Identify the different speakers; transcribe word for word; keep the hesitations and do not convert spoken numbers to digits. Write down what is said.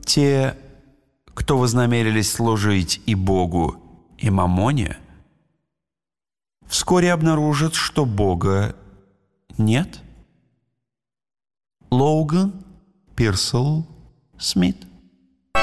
Speaker 1: Те, кто вознамерились служить и Богу, и Мамоне, вскоре обнаружат, что Бога нет. Логан Пирсел Смит.